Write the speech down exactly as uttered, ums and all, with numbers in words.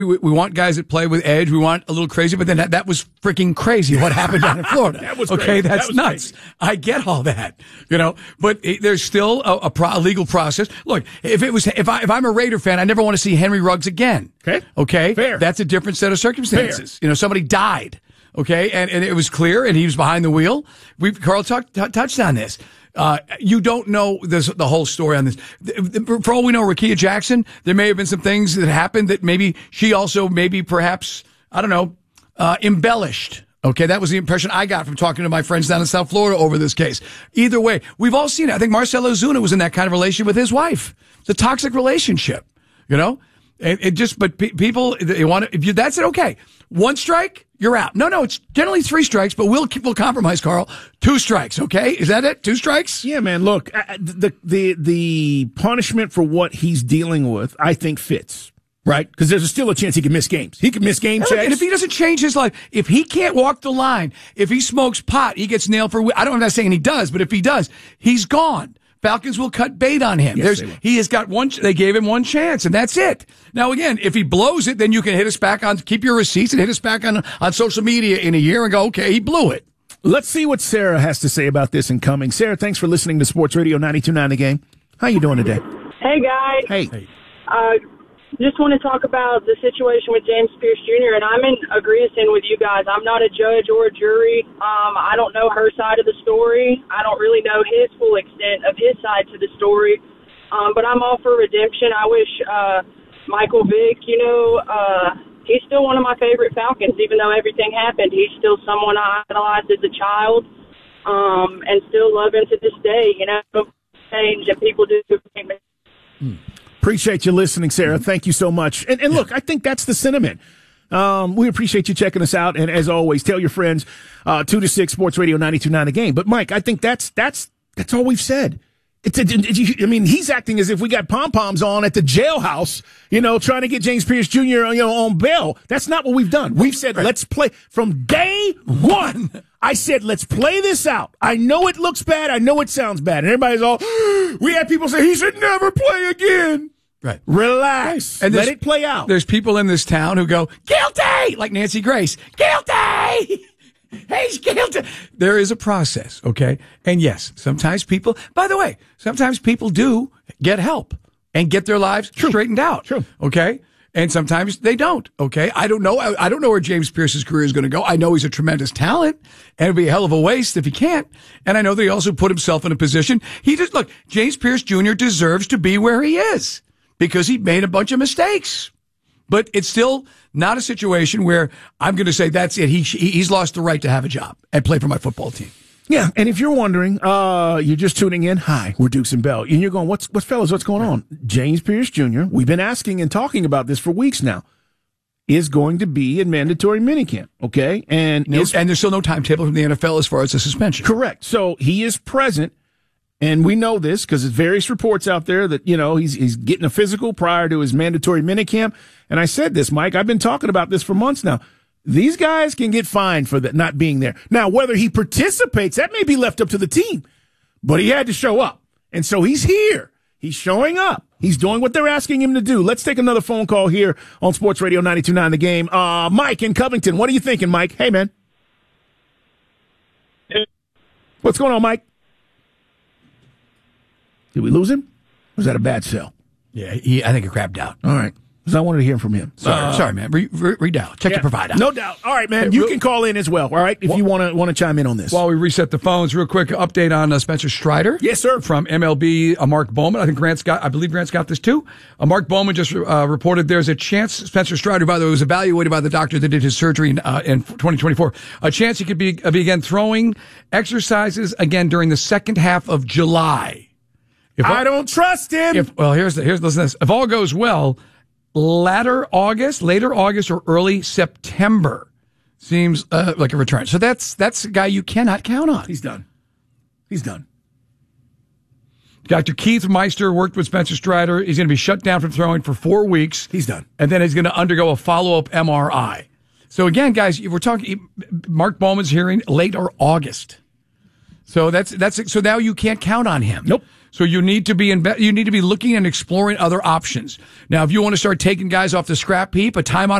We, we want guys that play with edge. We want a little crazy, but then that, that was freaking crazy what happened down in Florida. That was okay. crazy. That's That was nuts. crazy. I get all that, you know, but it, there's still a, a pro, legal process. Look, if it was, if I, if I'm a Raider fan, I never want to see Henry Ruggs again. Okay. Okay. Fair. That's a different set of circumstances. Fair. You know, somebody died. Okay. And, and it was clear and he was behind the wheel. We, Carl talked, t- touched on this. Uh, you don't know this, the whole story on this. For all we know, Rakia Jackson, there may have been some things that happened that maybe she also maybe perhaps, I don't know, uh, embellished. Okay, that was the impression I got from talking to my friends down in South Florida over this case. Either way, we've all seen it. I think Marcelo Zuna was in that kind of relationship with his wife. It's a toxic relationship, you know? It, it just, but pe- people, they want to, if you, that's it, okay. One strike, you're out. No, no, it's generally three strikes, but we'll we'll compromise, Carl. Two strikes, okay? Is that it? Two strikes? Yeah, man. Look, uh, the the the punishment for what he's dealing with, I think, fits. Right? Because there's still a chance he can miss games. He can miss game checks. And if he doesn't change his life, if he can't walk the line, if he smokes pot, he gets nailed for, I don't, I'm not saying he does, but if he does, he's gone. Falcons will cut bait on him. Yes, There's, they will. he has got one, they gave him one chance and that's it. Now again, if he blows it, then you can hit us back on, keep your receipts and hit us back on, on social media in a year and go, okay, he blew it. Let's see what Sarah has to say about this and coming. Sarah, thanks for listening to Sports Radio ninety-two point nine The Game. How you doing today? Hey, guys. Hey. Uh, just want to talk about the situation with James Pierce Junior, and I'm in agreement with you guys. I'm not a judge or a jury. Um, I don't know her side of the story. I don't really know his full extent of his side to the story. Um, but I'm all for redemption. I wish uh, Michael Vick, you know, uh, he's still one of my favorite Falcons, even though everything happened. He's still someone I idolized as a child um, and still love him to this day. You know, change and people do. Hmm. Appreciate you listening, Sarah. Thank you so much. And, and look, I think that's the sentiment. Um, we appreciate you checking us out. And as always, tell your friends, uh, two to six Sports Radio ninety-two point nine The Game. But Mike, I think that's, that's, that's all we've said. It's a, it, I mean, he's acting as if we got pom-poms on at the jailhouse, you know, trying to get James Pierce Junior, you know, on bail. That's not what we've done. We've said, right. Let's play from day one. I said, let's play this out. I know it looks bad. I know it sounds bad. And everybody's all, we had people say he should never play again. Right. Relax. And let it play out. There's people in this town who go, guilty! Like Nancy Grace. Guilty! He's guilty. There is a process, okay? And yes, sometimes people, by the way, sometimes people do get help and get their lives True. straightened out. True. Okay? And sometimes they don't, okay? I don't know. I, I don't know where James Pierce's career is going to go. I know he's a tremendous talent, and it'd be a hell of a waste if he can't. And I know that he also put himself in a position. He just, look, James Pierce Junior deserves to be where he is because he made a bunch of mistakes. But it's still not a situation where I'm going to say that's it. He, he's lost the right to have a job and play for my football team. Yeah, and if you're wondering, uh, you're just tuning in, hi, we're Dukes and Bell. And you're going, what's, what's fellas, what's going on? James Pierce Junior, we've been asking and talking about this for weeks now, is going to be in mandatory minicamp, okay? And, no, is, and there's still no timetable from the N F L as far as the suspension. Correct. So he is present, and we know this because there's various reports out there that, you know, he's he's getting a physical prior to his mandatory minicamp. And I said this, Mike, I've been talking about this for months now. These guys can get fined for that not being there. Now, whether he participates, that may be left up to the team, but he had to show up. And so he's here. He's showing up. He's doing what they're asking him to do. Let's take another phone call here on Sports Radio ninety-two point nine The Game. Uh, Mike in Covington. What are you thinking, Mike? Hey, man. What's going on, Mike? Did we lose him? Or was that a bad sell? Yeah, he, I think he crapped out. All right. Because I wanted to hear from him. Sorry, uh, sorry, man. Re, re, redial. Check yeah, your provider. No doubt. All right, man. Hey, you real, can call in as well. All right, if well, you want to want to chime in on this. While we reset the phones, real quick update on uh, Spencer Strider. Yes, sir. From M L B, uh, Mark Bowman. I think Grant's got. I believe Grant's got this too. Uh, Mark Bowman just uh, reported there's a chance Spencer Strider, by the way, was evaluated by the doctor that did his surgery in, uh, in twenty twenty-four. A chance he could be begin throwing exercises again during the second half of July. If I all, don't trust him. If well, here's the, here's listen to this. If all goes well, latter August, later August, or early September seems uh, like a return. So that's that's a guy you cannot count on. He's done. He's done. Doctor Keith Meister worked with Spencer Strider. He's going to be shut down from throwing for four weeks. He's done. And then he's going to undergo a follow-up M R I. So again, guys, we're talking Mark Bowman's hearing late or August. So that's that's so now you can't count on him. Nope. So you need to be in, you need to be looking and exploring other options. Now, if you want to start taking guys off the scrap heap, a timeout